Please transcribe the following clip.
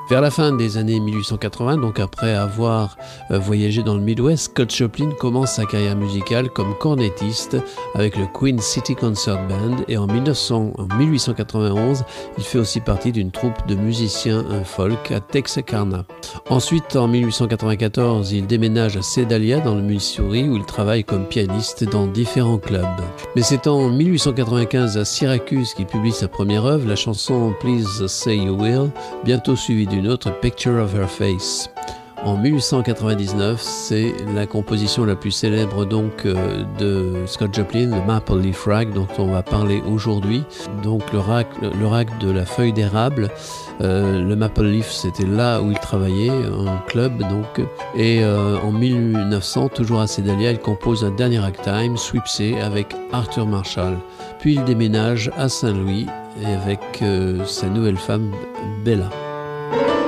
Vers la fin des années 1880, donc après avoir voyagé dans le Midwest, Scott Joplin commence sa carrière musicale comme cornettiste avec le Queen City Concert Band et en 1891, il fait aussi partie d'une troupe de musiciens folk à Texarkana. Ensuite, en 1894, il déménage à Sedalia dans le Missouri où il travaille comme pianiste dans différents clubs. Mais c'est en 1895 à Syracuse qu'il publie sa première œuvre, la chanson Please Say You Will, bientôt suivie d'une autre, Picture of Her Face. En 1899, c'est la composition la plus célèbre donc de Scott Joplin, le Maple Leaf Rag, dont on va parler aujourd'hui. Donc le rag de la feuille d'érable. Le Maple Leaf, c'était là où il travaillait, un club donc. Et en 1900, toujours à Sedalia, il compose un dernier ragtime, Sweepsay, avec Arthur Marshall. Puis il déménage à Saint-Louis avec sa nouvelle femme Bella.